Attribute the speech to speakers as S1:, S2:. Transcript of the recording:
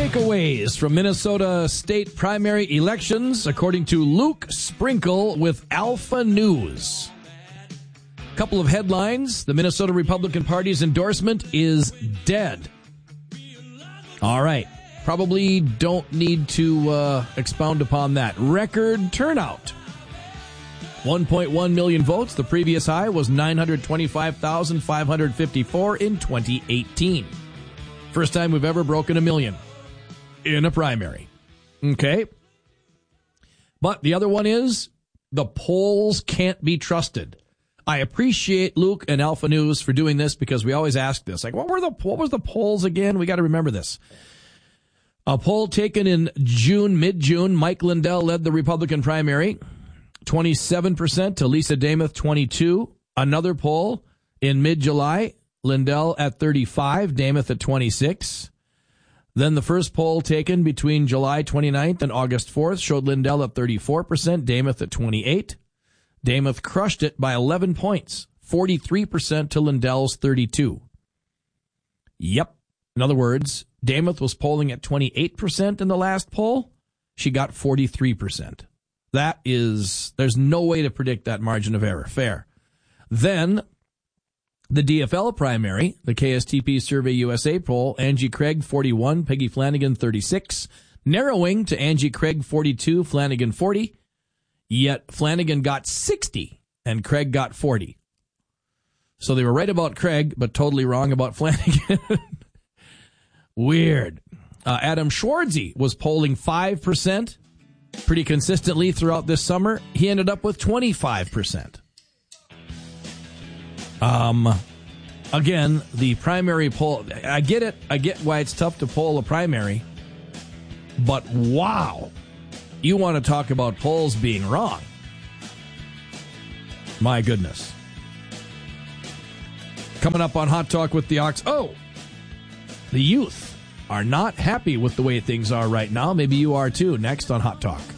S1: takeaways from Minnesota state primary elections, according to Luke Sprinkle with Alpha News. Couple of headlines. The Minnesota Republican Party's endorsement is dead. All right. Probably don't need to expound upon that. Record turnout. 1.1 million votes. The previous high was 925,554 in 2018. First time we've ever broken a million in a primary. Okay. But the other one is the polls can't be trusted. I appreciate Luke and Alpha News for doing this because we always ask this. Like, what was the polls again? We got to remember this. A poll taken in mid-June, Mike Lindell led the Republican primary, 27% to Lisa Demuth, 22%. Another poll in mid-July, Lindell at 35%, Demuth at 26%. Then the first poll taken between July 29th and August 4th showed Lindell at 34%, Demuth at 28%. Demuth crushed it by 11 points, 43% to Lindell's 32%. Yep. In other words, Demuth was polling at 28% in the last poll. She got 43%. There's no way to predict that margin of error. Fair. Then, the DFL primary, the KSTP Survey USA poll, Angie Craig 41, Peggy Flanagan 36, narrowing to Angie Craig 42, Flanagan 40. Yet Flanagan got 60 and Craig got 40. So they were right about Craig, but totally wrong about Flanagan. Weird. Adam Schwartzy was polling 5% pretty consistently throughout this summer. He ended up with 25%. Again, the primary poll, I get it. I get why it's tough to poll a primary. But wow. You want to talk about polls being wrong. My goodness. Coming up on Hot Talk with the Ox. Oh, the youth are not happy with the way things are right now. Maybe you are too. Next on Hot Talk.